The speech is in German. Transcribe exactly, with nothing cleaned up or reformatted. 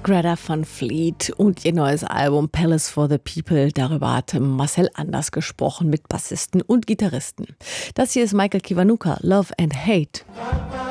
Greta Van Fleet und ihr neues Album Palace for the People. Darüber hat Marcel Anders gesprochen mit Bassisten und Gitarristen. Das hier ist Michael Kiwanuka, Love and Hate.